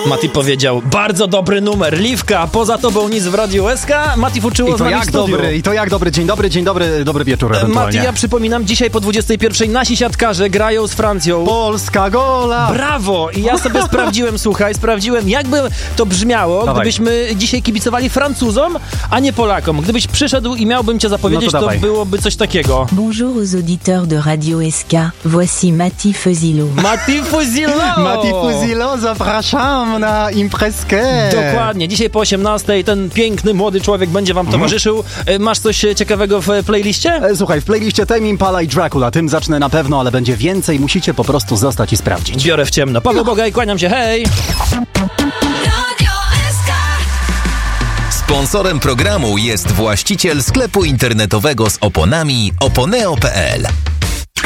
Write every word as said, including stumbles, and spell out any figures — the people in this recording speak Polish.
Mati powiedział, bardzo dobry numer, Liwka, poza tobą nic w Radiu S K. Mati uczyło z to nami jak w studiu. dobry, I to jak dobry, dzień dobry, dzień dobry, dobry wieczór ewentualnie. Mati, ja przypominam, dzisiaj po dwudziestej pierwszej nasi siatkarze grają z Francją. Polska gola! Brawo! I ja sobie sprawdziłem, słuchaj, sprawdziłem, jakby to brzmiało, Dawaj. gdybyśmy dzisiaj kibicowali Francuzom, a nie Polakom. Gdybyś przyszedł i miałbym cię zapowiedzieć, no to, to byłoby coś takiego. Bonjour aux auditeurs de Radio S K, voici Mati Fuzilo. Mati Fuzilo! Mati Fuzilo, zapraszam na imprezkę! Dokładnie, dzisiaj po osiemnastej ten piękny, młody człowiek będzie wam towarzyszył. E, Masz coś ciekawego w playliście? E, Słuchaj, w playliście Tame Impala i Dracula, tym zacznę na pewno, ale będzie więcej, musicie po prostu zostać i sprawdzić. Biorę w ciemno. Paweł Bogaj, kłaniam się, hej! Sponsorem programu jest właściciel sklepu internetowego z oponami oponeo kropka p l.